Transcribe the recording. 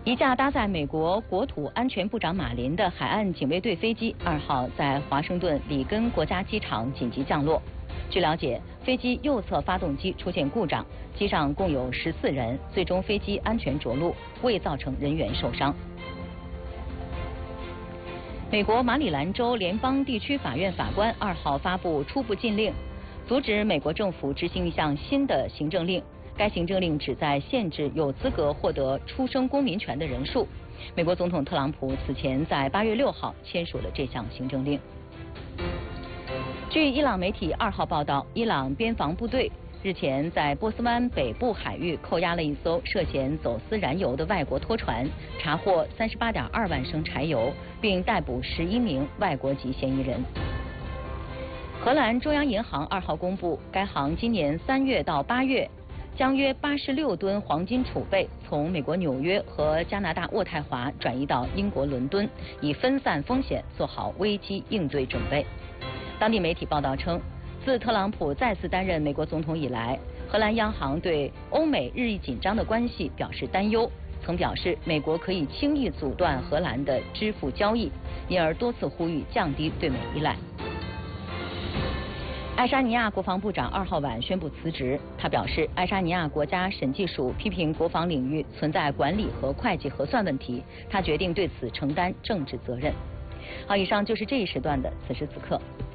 一架搭载美国国土安全部长马林的海岸警卫队飞机2号在华盛顿里根国家机场紧急降落。据了解，飞机右侧发动机出现故障，机上共有14人，最终飞机安全着陆，未造成人员受伤。美国马里兰州联邦地区法院法官2号发布初步禁令，阻止美国政府执行一项新的行政令。该行政令旨在限制有资格获得出生公民权的人数。美国总统特朗普此前在8月6号签署了这项行政令。据伊朗媒体2号报道，伊朗边防部队日前在波斯湾北部海域扣押了一艘涉嫌走私燃油的外国拖船，查获38.2万升柴油，并逮捕11名外国籍嫌疑人。荷兰中央银行2号公布，该行今年3月到8月将约86吨黄金储备从美国纽约和加拿大渥太华转移到英国伦敦，以分散风险，做好危机应对准备。当地媒体报道称，自特朗普再次担任美国总统以来，荷兰央行对欧美日益紧张的关系表示担忧，曾表示美国可以轻易阻断荷兰的支付交易，因而多次呼吁降低对美依赖。爱沙尼亚国防部长2号晚宣布辞职。他表示，爱沙尼亚国家审计署批评国防领域存在管理和会计核算问题，他决定对此承担政治责任。好，以上就是这一时段的此时此刻。